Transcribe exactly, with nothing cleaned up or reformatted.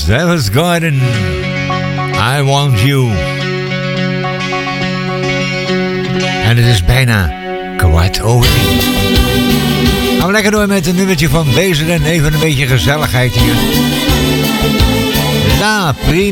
Savage Garden, I Want You. En het is bijna kwart over tien. Gaan we lekker door met een nummertje van Bezer en even een beetje gezelligheid hier. La Prima.